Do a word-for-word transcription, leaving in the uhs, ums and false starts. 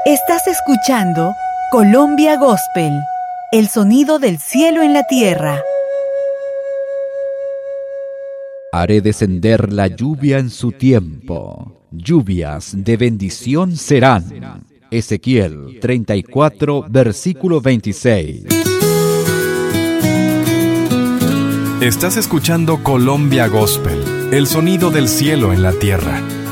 Estás escuchando Colombia Gospel, el sonido del cielo en la tierra. Haré descender la lluvia en su tiempo. Lluvias de bendición serán. Ezequiel treinta y cuatro, versículo veintiséis. Estás escuchando Colombia Gospel, el sonido del cielo en la tierra.